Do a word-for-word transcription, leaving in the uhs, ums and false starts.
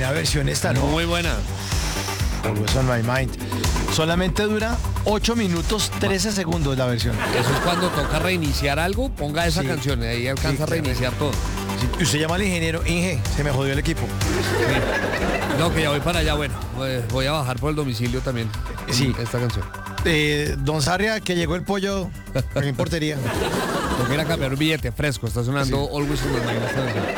buena versión esta, ¿no? Muy buena. Always on my mind. Solamente dura ocho minutos trece segundos la versión. Eso es cuando toca reiniciar algo, ponga esa Sí. canción y ahí alcanza Sí, a reiniciar todo. Y usted llama al ingeniero, Inge, se me jodió el equipo. No, que ya voy para allá, bueno, eh, voy a bajar por el domicilio también. Sí. Esta canción. Eh, don Sarria, que llegó el pollo en mi portería. Tengo que ir a cambiar un billete fresco, está sonando Sí. Always on my mind esta canción.